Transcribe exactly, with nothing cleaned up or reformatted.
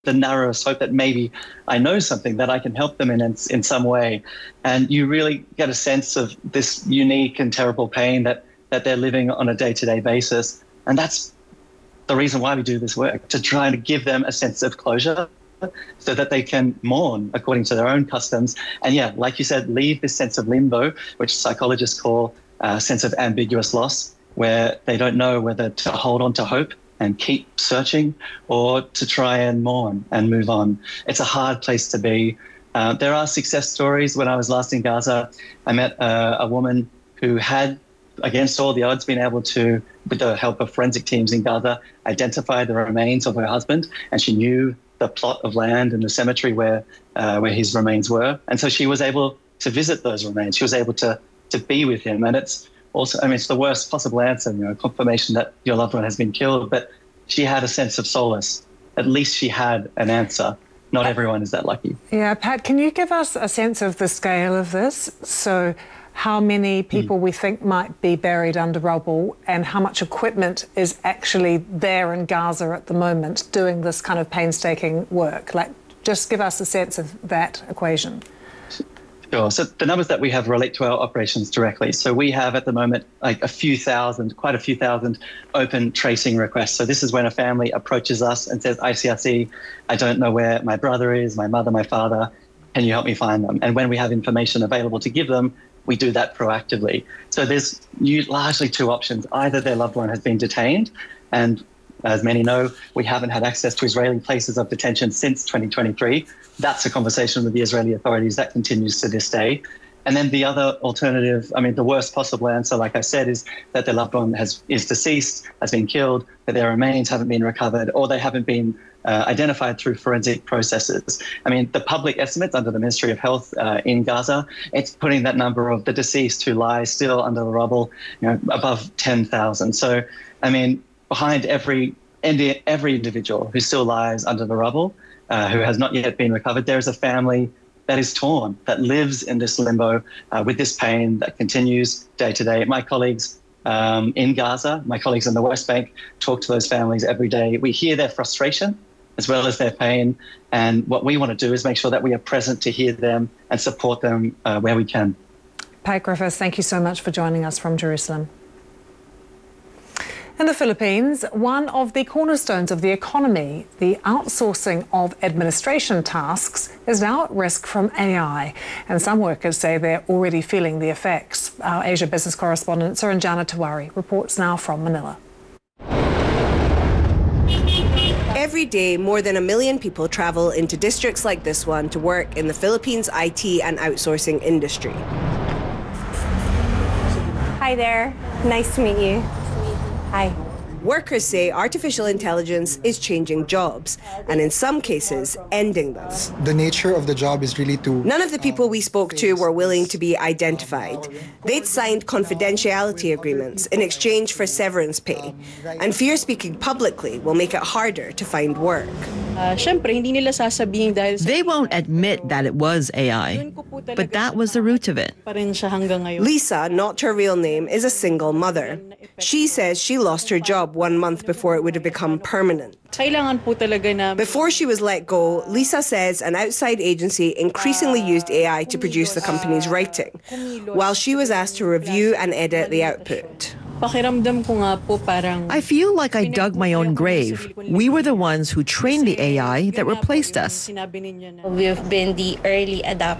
the narrowest hope that maybe I know something that I can help them in, in in some way. And you really get a sense of this unique and terrible pain that that they're living on a day-to-day basis. And that's the reason why we do this work, to try to give them a sense of closure so that they can mourn according to their own customs. And yeah, like you said, leave this sense of limbo, which psychologists call a sense of ambiguous loss, where they don't know whether to hold on to hope and keep searching or to try and mourn and move on. It's a hard place to be. Uh, there are success stories. When I was last in Gaza, I met uh, a woman who had, against all the odds, been able to, with the help of forensic teams in Gaza, identify the remains of her husband, and she knew the plot of land and the cemetery where uh, where his remains were. And so she was able to visit those remains. She was able to to be with him. And it's also, I mean, it's the worst possible answer, you know, confirmation that your loved one has been killed, but she had a sense of solace. At least she had an answer. Not everyone is that lucky. Yeah, Pat, can you give us a sense of the scale of this? So how many people mm. we think might be buried under rubble, and how much equipment is actually there in Gaza at the moment doing this kind of painstaking work? Like, just give us a sense of that equation. Sure. So the numbers that we have relate to our operations directly. So we have at the moment like a few thousand, quite a few thousand open tracing requests. So this is when a family approaches us and says, I C R C, I don't know where my brother is, my mother, my father, can you help me find them? And when we have information available to give them, we do that proactively. So there's largely two options. Either their loved one has been detained, and as many know, we haven't had access to Israeli places of detention since twenty twenty-three. That's a conversation with the Israeli authorities that continues to this day. And then the other alternative, I mean, the worst possible answer, like I said, is that their loved one has is deceased, has been killed, that their remains haven't been recovered, or they haven't been uh, identified through forensic processes. I mean, the public estimates under the Ministry of Health uh, in Gaza, it's putting that number of the deceased who lie still under the rubble, you know, above ten thousand. So, I mean, behind every every individual who still lies under the rubble, uh, who has not yet been recovered, there is a family that is torn, that lives in this limbo uh, with this pain that continues day to day. My colleagues um, in Gaza, my colleagues in the West Bank, talk to those families every day. We hear their frustration as well as their pain, and what we want to do is make sure that we are present to hear them and support them uh, where we can. Pat Griffiths, thank you so much for joining us from Jerusalem. In the Philippines, one of the cornerstones of the economy, the outsourcing of administration tasks, is now at risk from A I. And some workers say they're already feeling the effects. Our Asia business correspondent, Suranjana Tawari, reports now from Manila. Every day, more than a million people travel into districts like this one to work in the Philippines' I T and outsourcing industry. Hi there. Nice to meet you. Hi. Workers say artificial intelligence is changing jobs, and in some cases, ending them. The nature of the job is really to... None of the people we spoke to were willing to be identified. They'd signed confidentiality agreements in exchange for severance pay, and fear speaking publicly will make it harder to find work. They won't admit that it was A I, but that was the root of it. Lisa, not her real name, is a single mother. She says she lost her job one month before it would have become permanent. Before she was let go, Lisa says an outside agency increasingly used A I to produce the company's writing, while she was asked to review and edit the output. I feel like I dug my own grave. We were the ones who trained the A I that replaced us. We've been the early adopters.